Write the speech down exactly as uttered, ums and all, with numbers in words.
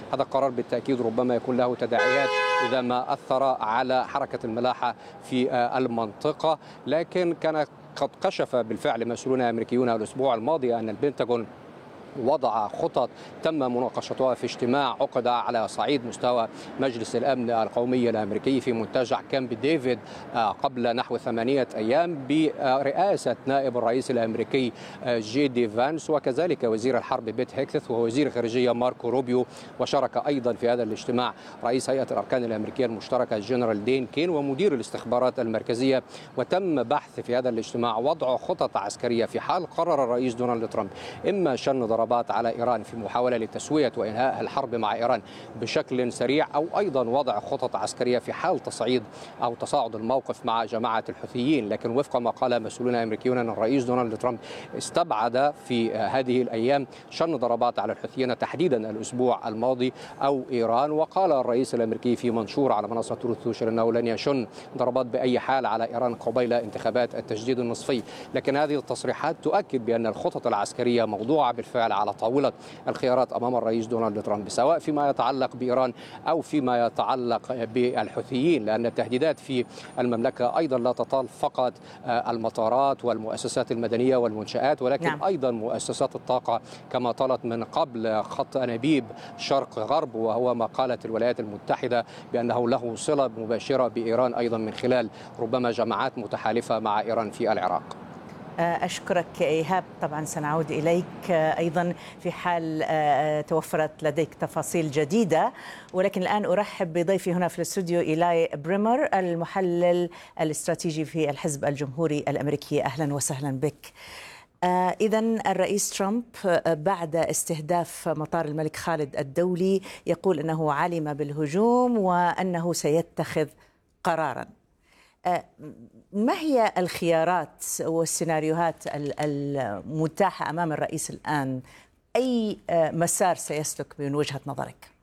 هذا القرار بالتأكيد ربما يكون له تداعيات إذا ما أثر على حركة الملاحة في المنطقة، لكن كان قد كشف بالفعل مسؤولون أمريكيون الأسبوع الماضي أن البنتاغون وضع خطط تم مناقشتها في اجتماع عقد على صعيد مستوى مجلس الأمن القومي الأمريكي في منتجع كامب ديفيد قبل نحو ثمانية أيام برئاسة نائب الرئيس الأمريكي جي دي فانس، وكذلك وزير الحرب بيت هيكث ووزير الخارجية ماركو روبيو. وشارك أيضا في هذا الاجتماع رئيس هيئة الأركان الأمريكية المشتركة جنرال دين كين ومدير الاستخبارات المركزية. وتم بحث في هذا الاجتماع وضع خطط عسكرية في حال قرر الرئيس دونالد ترامب إما شن ضربات على إيران في محاولة لتسوية وإنهاء الحرب مع إيران بشكل سريع، أو أيضا وضع خطط عسكرية في حال تصعيد أو تصاعد الموقف مع جماعة الحوثيين. لكن وفق ما قال مسؤولون أمريكيون أن الرئيس دونالد ترامب استبعد في هذه الأيام شن ضربات على الحوثيين تحديدا الأسبوع الماضي أو إيران. وقال الرئيس الأمريكي في منشور على منصة تروث سوشيال أنه لن يشن ضربات بأي حال على إيران قبيل انتخابات التجديد النصفي. لكن هذه التصريحات تؤكد بأن الخطط العسكرية موضوعة بالفعل على طاولة الخيارات أمام الرئيس دونالد ترامب، سواء فيما يتعلق بإيران أو فيما يتعلق بالحوثيين، لأن التهديدات في المملكة أيضا لا تطال فقط المطارات والمؤسسات المدنية والمنشآت، ولكن نعم. أيضا مؤسسات الطاقة كما طالت من قبل خط أنابيب شرق غرب، وهو ما قالت الولايات المتحدة بأنه له صلة مباشرة بإيران أيضا من خلال ربما جماعات متحالفة مع إيران في العراق. أشكرك إيهاب، طبعا سنعود إليك أيضا في حال توفرت لديك تفاصيل جديدة، ولكن الآن أرحب بضيفي هنا في الاستوديو إيلاي بريمر المحلل الاستراتيجي في الحزب الجمهوري الأمريكي. أهلا وسهلا بك. إذا الرئيس ترامب بعد استهداف مطار الملك خالد الدولي يقول أنه علم بالهجوم وأنه سيتخذ قرارا. ما هي الخيارات والسيناريوهات المتاحة أمام الرئيس الآن؟ أي مسار سيسلك من وجهة نظرك؟